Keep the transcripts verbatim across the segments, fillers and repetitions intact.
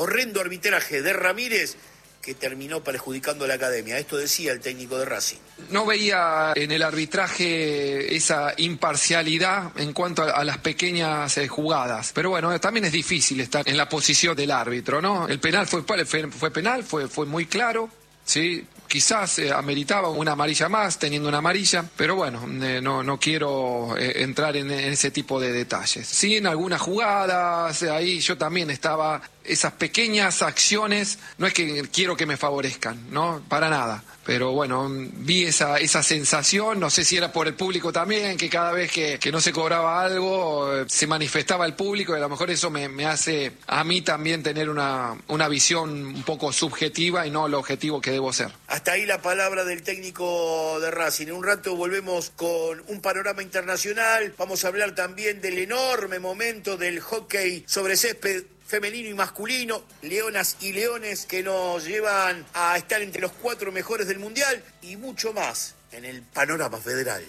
horrendo arbitraje de Ramírez que terminó perjudicando a la academia. Esto decía el técnico de Racing. No veía en el arbitraje esa imparcialidad en cuanto a, a las pequeñas eh, jugadas. Pero bueno, también es difícil estar en la posición del árbitro, ¿no? El penal fue, fue, fue penal, fue, fue muy claro, ¿sí? Quizás eh, ameritaba una amarilla más, teniendo una amarilla, pero bueno, eh, no, no quiero eh, entrar en, en ese tipo de detalles. Sí, en algunas jugadas, ahí yo también estaba, esas pequeñas acciones, no es que quiero que me favorezcan, ¿no? Para nada. Pero bueno, vi esa, esa sensación, no sé si era por el público también, que cada vez que, que no se cobraba algo, eh, se manifestaba el público, y a lo mejor eso me, me hace a mí también tener una, una visión un poco subjetiva y no lo objetivo que debo ser. Hasta ahí la palabra del técnico de Racing. En un rato volvemos con un panorama internacional. Vamos a hablar también del enorme momento del hockey sobre césped femenino y masculino, leonas y leones que nos llevan a estar entre los cuatro mejores del mundial y mucho más en el panorama federal.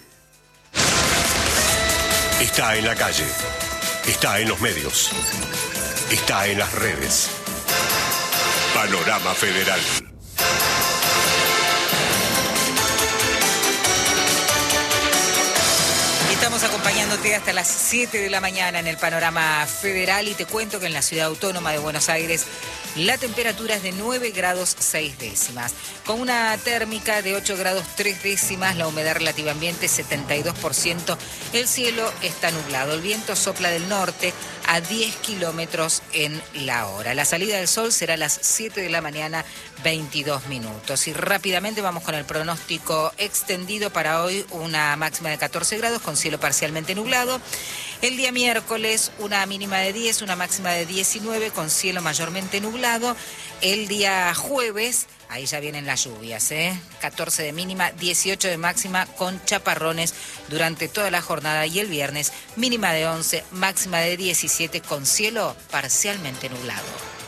Está en la calle, está en los medios, está en las redes. Panorama Federal. Estamos acompañándote hasta las siete de la mañana en el Panorama Federal y te cuento que en la Ciudad Autónoma de Buenos Aires la temperatura es de nueve grados seis décimas. Con una térmica de ocho grados tres décimas, la humedad relativa ambiente setenta y dos por ciento. El cielo está nublado. El viento sopla del norte a diez kilómetros en la hora. La salida del sol será a las siete de la mañana, veintidós minutos. Y rápidamente vamos con el pronóstico extendido para hoy. Una máxima de catorce grados con cielo parcialmente nublado. El día miércoles una mínima de diez, una máxima de diecinueve con cielo mayormente nublado. El día jueves, ahí ya vienen las lluvias, ¿eh? catorce de mínima, dieciocho de máxima con chaparrones durante toda la jornada. Y el viernes mínima de once, máxima de diecisiete con cielo parcialmente nublado.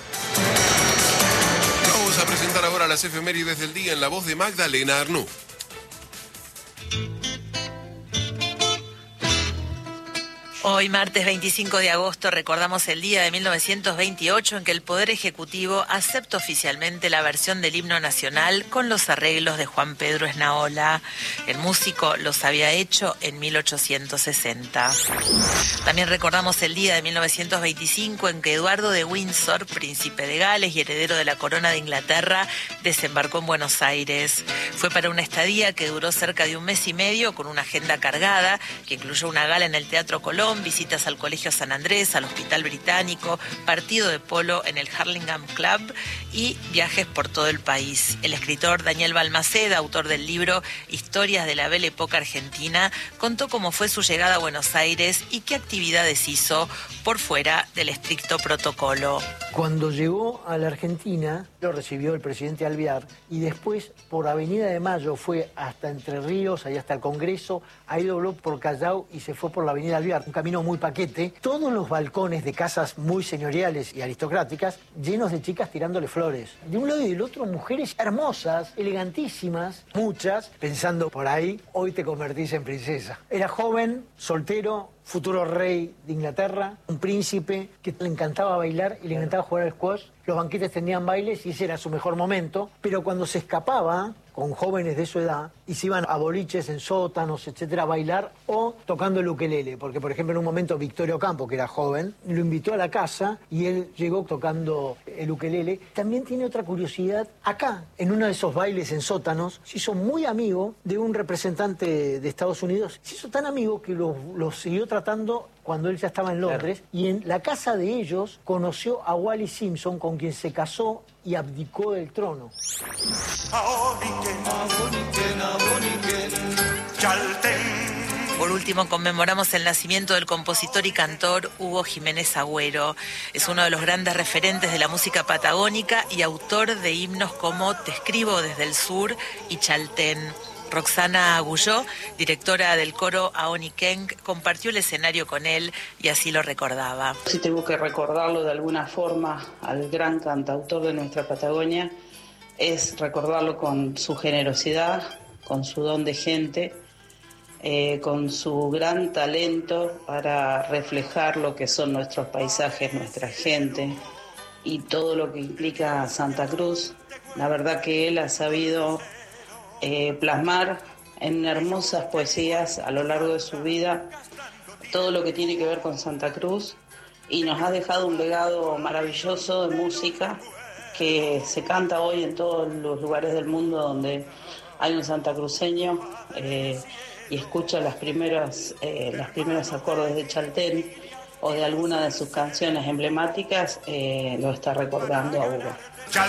Vamos a presentar ahora las efemérides del día en la voz de Magdalena Arnú. Hoy, martes veinticinco de agosto, recordamos el día de mil novecientos veintiocho en que el Poder Ejecutivo acepta oficialmente la versión del himno nacional con los arreglos de Juan Pedro Esnaola. El músico los había hecho en mil ochocientos sesenta. También recordamos el día de mil novecientos veinticinco en que Eduardo de Windsor, príncipe de Gales y heredero de la corona de Inglaterra, desembarcó en Buenos Aires. Fue para una estadía que duró cerca de un mes y medio con una agenda cargada que incluyó una gala en el Teatro Colón, visitas al Colegio San Andrés, al Hospital Británico, partido de polo en el Hurlingham Club y viajes por todo el país. El escritor Daniel Balmaceda, autor del libro Historias de la Belle Époque Argentina, contó cómo fue su llegada a Buenos Aires y qué actividades hizo por fuera del estricto protocolo. Cuando llegó a la Argentina, lo recibió el presidente Alvear y después por Avenida de Mayo fue hasta Entre Ríos, ahí hasta el Congreso, ahí dobló por Callao y se fue por la Avenida Alvear. Un camino muy paquete, todos los balcones de casas muy señoriales y aristocráticas, llenos de chicas tirándole flores. De un lado y del otro, mujeres hermosas, elegantísimas, muchas, pensando por ahí, hoy te convertís en princesa. Era joven, soltero, futuro rey de Inglaterra, un príncipe que le encantaba bailar y le encantaba jugar al squash. Los banquetes tenían bailes y ese era su mejor momento, pero cuando se escapaba con jóvenes de su edad y se iban a boliches en sótanos, etcétera, a bailar o tocando el ukelele, porque por ejemplo en un momento Victorio Campo, que era joven, lo invitó a la casa y él llegó tocando el ukelele. También tiene otra curiosidad, acá, en uno de esos bailes en sótanos, se hizo muy amigo de un representante de Estados Unidos, se hizo tan amigo que lo, lo siguió tratando cuando él ya estaba en Londres, claro. Y en la casa de ellos conoció a Wally Simpson, con quien se casó y abdicó del trono. Por último, conmemoramos el nacimiento del compositor y cantor Hugo Jiménez Agüero. Es uno de los grandes referentes de la música patagónica y autor de himnos como Te escribo desde el sur y Chaltén. Roxana Agulló, directora del coro Aoniquén, compartió el escenario con él y así lo recordaba. Si tengo que recordarlo de alguna forma al gran cantautor de nuestra Patagonia, es recordarlo con su generosidad, con su don de gente, eh, con su gran talento para reflejar lo que son nuestros paisajes, nuestra gente, y todo lo que implica Santa Cruz. La verdad que él ha sabido eh, plasmar en hermosas poesías a lo largo de su vida todo lo que tiene que ver con Santa Cruz, y nos ha dejado un legado maravilloso de música que se canta hoy en todos los lugares del mundo donde hay un santacruceño eh, y escucha las primeras, eh, los primeros acordes de Chaltén o de alguna de sus canciones emblemáticas, eh, lo está recordando a Hugo.